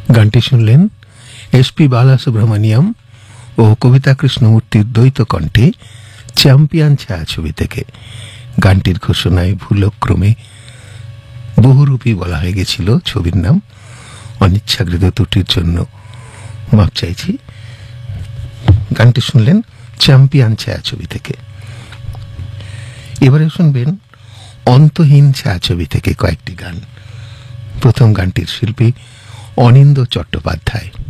গানটি শুনলেন এসপি বালাসুব্রমণিয়াম ও কবিতা কৃষ্ণমূর্তির দ্বৈত কণ্ঠে চ্যাম্পিয়ন ছায়াছবি থেকে। গানটির ঘোষণায় ভুলক্রমে বহুরূপী বলা হয়ে গেছিল ছবির নাম। অনিচ্ছাকৃত ত্রুটির জন্য মাপ চাইছি। গানটি শুনলেন চ্যাম্পিয়ন ছায়াছবি থেকে। এবারে শুনবেন অন্তহীন ছায়াছবি থেকে কয়েকটি গান। প্রথম গানটির শিল্পী অনিন্দ্য চট্টোপাধ্যায়।